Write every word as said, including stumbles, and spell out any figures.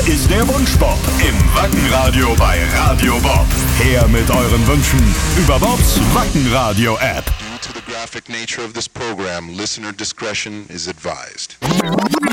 ist der Wunschbob im Wackenradio bei Radio Bob. Her mit euren Wünschen über Bobs Wackenradio-App. Due to the graphic nature of this program, listener discretion is advised.